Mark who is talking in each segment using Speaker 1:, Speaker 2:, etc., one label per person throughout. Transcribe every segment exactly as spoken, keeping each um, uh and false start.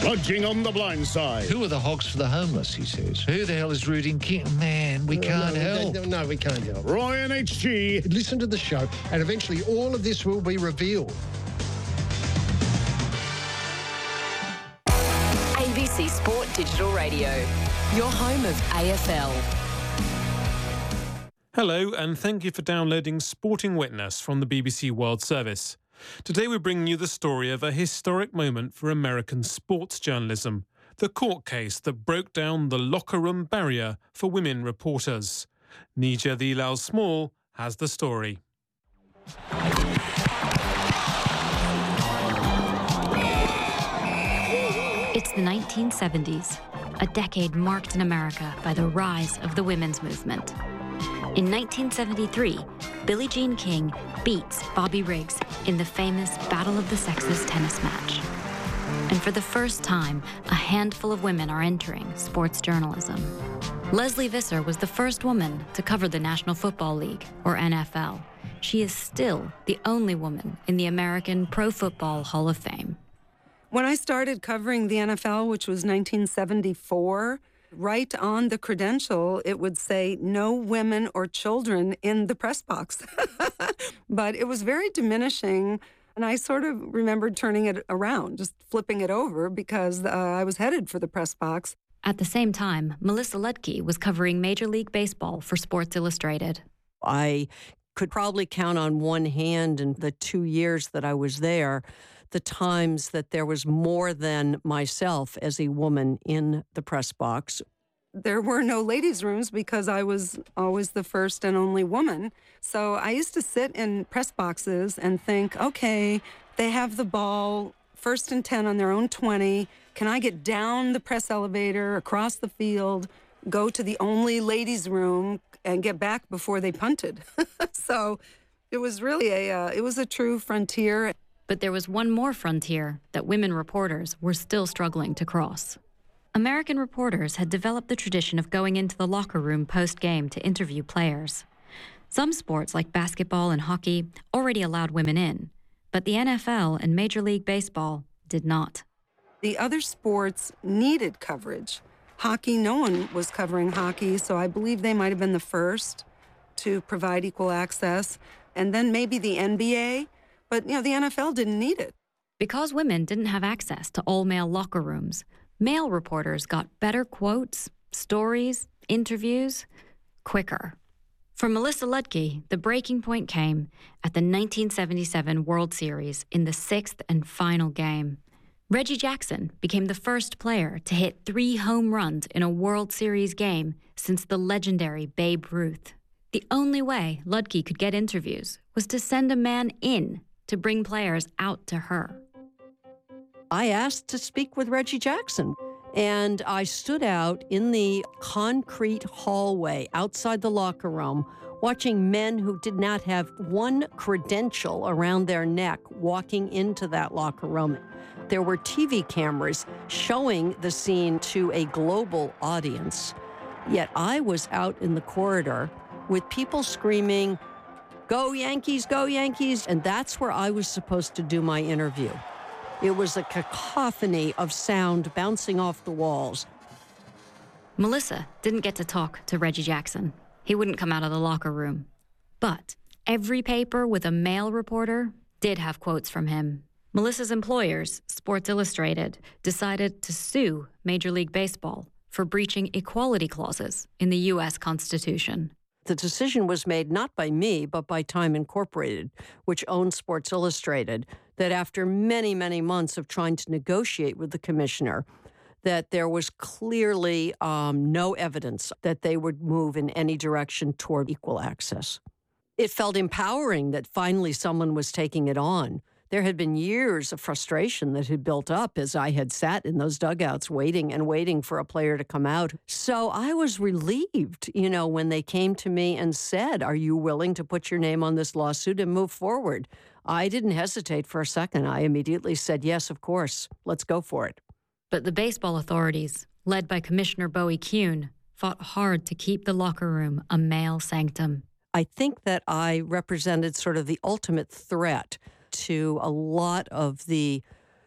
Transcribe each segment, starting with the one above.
Speaker 1: Trudging on the blind side.
Speaker 2: Who are the hogs for the homeless, he says. Who the hell is rooting King? Man, we can't
Speaker 3: no,
Speaker 2: help.
Speaker 3: No, no, we can't help.
Speaker 1: Roy and H G.
Speaker 3: Listen to the show, and eventually all of this will be revealed.
Speaker 4: A B C Sport Digital Radio, your home of A F L.
Speaker 5: Hello, and thank you for downloading Sporting Witness from the B B C World Service. Today we're bringing you the story of a historic moment for American sports journalism, the court case that broke down the locker room barrier for women reporters. Nija Dilal Small has the story.
Speaker 6: It's the nineteen seventies, a decade marked in America by the rise of the women's movement. In nineteen seventy-three, Billie Jean King beats Bobby Riggs in the famous Battle of the Sexes tennis match. And for the first time, a handful of women are entering sports journalism. Leslie Visser was the first woman to cover the National Football League, or N F L. She is still the only woman in the American Pro Football Hall of Fame.
Speaker 7: When I started covering the N F L, which was nineteen seventy-four, right on the credential, it would say no women or children in the press box. But it was very diminishing. And I sort of remembered turning it around, just flipping it over, because uh, I was headed for the press box.
Speaker 6: At the same time, Melissa Ludke was covering Major League Baseball for Sports Illustrated.
Speaker 8: I could probably count on one hand in the two years that I was there the times that there was more than myself as a woman in the press box.
Speaker 7: There were no ladies' rooms because I was always the first and only woman. So I used to sit in press boxes and think, okay, they have the ball, first and ten on their own twenty. Can I get down the press elevator, across the field, go to the only ladies' room, and get back before they punted? So it was really a, uh, it was a true frontier.
Speaker 6: But there was one more frontier that women reporters were still struggling to cross. American reporters had developed the tradition of going into the locker room post-game to interview players. Some sports, like basketball and hockey, already allowed women in, but the N F L and Major League Baseball did not.
Speaker 7: The other sports needed coverage. Hockey, no one was covering hockey, so I believe they might have been the first to provide equal access. And then maybe the N B A, but you know, the N F L didn't need it.
Speaker 6: Because women didn't have access to all-male locker rooms, male reporters got better quotes, stories, interviews, quicker. For Melissa Ludke, the breaking point came at the nineteen seventy-seven World Series in the sixth and final game. Reggie Jackson became the first player to hit three home runs in a World Series game since the legendary Babe Ruth. The only way Ludke could get interviews was to send a man in to bring players out to her.
Speaker 8: I asked to speak with Reggie Jackson, and I stood out in the concrete hallway outside the locker room, watching men who did not have one credential around their neck walking into that locker room. There were T V cameras showing the scene to a global audience, yet I was out in the corridor with people screaming, "Go Yankees, go Yankees," and that's where I was supposed to do my interview. It was a cacophony of sound bouncing off the walls.
Speaker 6: Melissa didn't get to talk to Reggie Jackson. He wouldn't come out of the locker room. But every paper with a male reporter did have quotes from him. Melissa's employers, Sports Illustrated, decided to sue Major League Baseball for breaching equality clauses in the U S Constitution.
Speaker 8: The decision was made not by me, but by Time Incorporated, which owned Sports Illustrated, that after many, many months of trying to negotiate with the commissioner, that there was clearly um, no evidence that they would move in any direction toward equal access. It felt empowering that finally someone was taking it on. There had been years of frustration that had built up as I had sat in those dugouts waiting and waiting for a player to come out. So I was relieved, you know, when they came to me and said, "Are you willing to put your name on this lawsuit and move forward?" I didn't hesitate for a second. I immediately said, "Yes, of course. Let's go for it."
Speaker 6: But the baseball authorities, led by Commissioner Bowie Kuhn, fought hard to keep the locker room a male sanctum.
Speaker 8: I think that I represented sort of the ultimate threat to a lot of the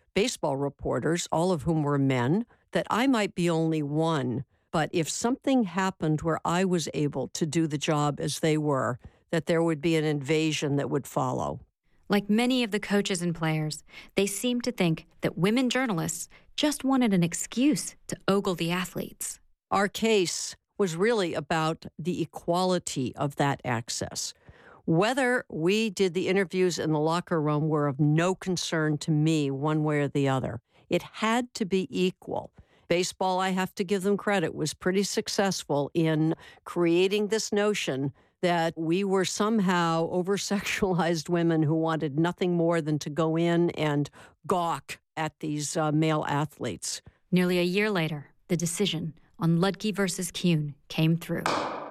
Speaker 8: baseball reporters, all of whom were men, that I might be only one. But if something happened where I was able to do the job as they were, that there would be an invasion that would follow.
Speaker 6: Like many of the coaches and players, they seemed to think that women journalists just wanted an excuse to ogle the athletes.
Speaker 8: Our case was really about the equality of that access. Whether we did the interviews in the locker room were of no concern to me one way or the other. It had to be equal. Baseball, I have to give them credit, was pretty successful in creating this notion that we were somehow over-sexualized women who wanted nothing more than to go in and gawk at these uh, male athletes.
Speaker 6: Nearly a year later, the decision on Ludtke versus Kuhn came through.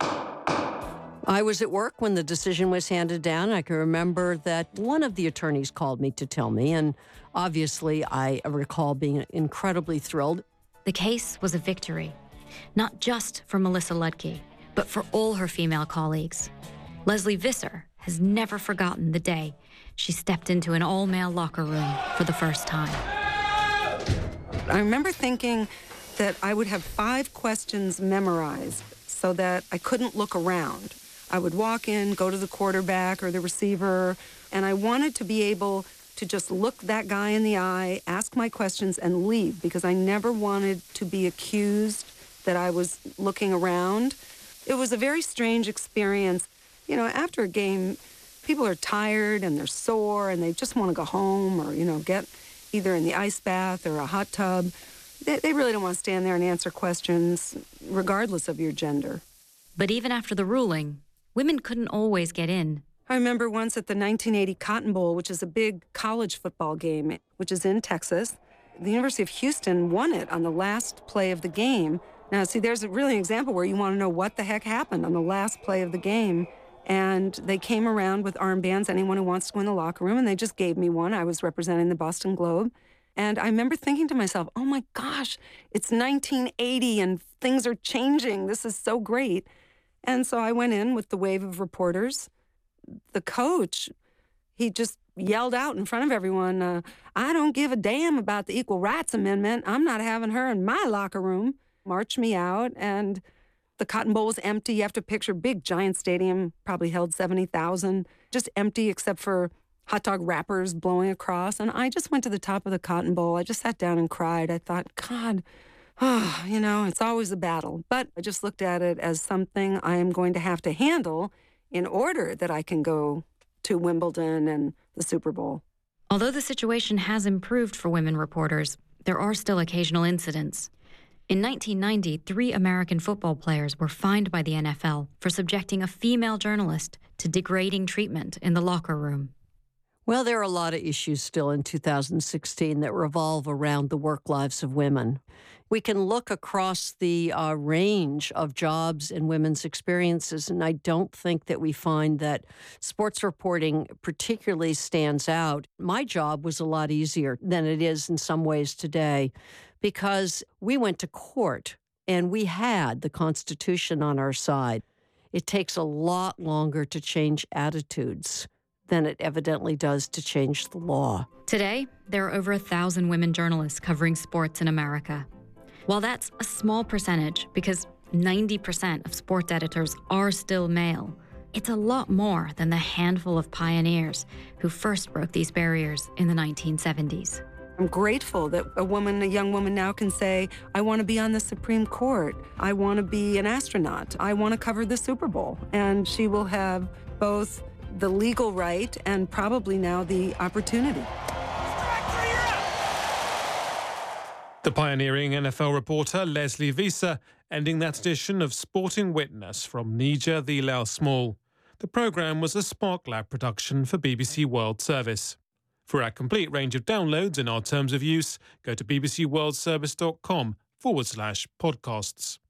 Speaker 8: I was at work when the decision was handed down. I can remember that one of the attorneys called me to tell me, and obviously I recall being incredibly thrilled.
Speaker 6: The case was a victory, not just for Melissa Ludtke, but for all her female colleagues. Leslie Visser has never forgotten the day she stepped into an all-male locker room for the first time.
Speaker 7: I remember thinking that I would have five questions memorized so that I couldn't look around. I would walk in, go to the quarterback or the receiver, and I wanted to be able to just look that guy in the eye, ask my questions, and leave, because I never wanted to be accused that I was looking around. It was a very strange experience. You know, after a game, people are tired and they're sore and they just want to go home or, you know, get either in the ice bath or a hot tub. They, they really don't want to stand there and answer questions, regardless of your gender.
Speaker 6: But even after the ruling, women couldn't always get in.
Speaker 7: I remember once at the nineteen eighty Cotton Bowl, which is a big college football game, which is in Texas. The University of Houston won it on the last play of the game. Now, see, there's a really an example where you want to know what the heck happened on the last play of the game. And they came around with armbands, anyone who wants to go in the locker room, and they just gave me one. I was representing the Boston Globe. And I remember thinking to myself, oh my gosh, it's nineteen eighty and things are changing. This is so great. And so I went in with the wave of reporters. The coach, he just yelled out in front of everyone, uh, I don't give a damn about the Equal Rights Amendment. I'm not having her in my locker room. Marched me out, and the Cotton Bowl was empty. You have to picture big, giant stadium, probably held seventy thousand, just empty except for hot dog wrappers blowing across. And I just went to the top of the Cotton Bowl. I just sat down and cried. I thought, God, oh, you know, it's always a battle. But I just looked at it as something I am going to have to handle in order that I can go to Wimbledon and the Super Bowl.
Speaker 6: Although the situation has improved for women reporters, there are still occasional incidents. In nineteen ninety, three American football players were fined by the N F L for subjecting a female journalist to degrading treatment in the locker room.
Speaker 8: Well, there are a lot of issues still in two thousand sixteen that revolve around the work lives of women. We can look across the uh, range of jobs and women's experiences, and I don't think that we find that sports reporting particularly stands out. My job was a lot easier than it is in some ways today, because we went to court and we had the Constitution on our side. It takes a lot longer to change attitudes than it evidently does to change the law.
Speaker 6: Today, there are over a thousand women journalists covering sports in America. While that's a small percentage, because ninety percent of sports editors are still male, it's a lot more than the handful of pioneers who first broke these barriers in the nineteen seventies.
Speaker 7: I'm grateful that a woman, a young woman now can say, I want to be on the Supreme Court. I want to be an astronaut. I want to cover the Super Bowl. And she will have both the legal right and probably now the opportunity.
Speaker 5: The pioneering N F L reporter Leslie Visser ending that edition of Sporting Witness from Niger the Lal Small. The programme was a Spark Lab production for B B C World Service. For our complete range of downloads and our terms of use, go to bbcworldservice.com forward slash podcasts.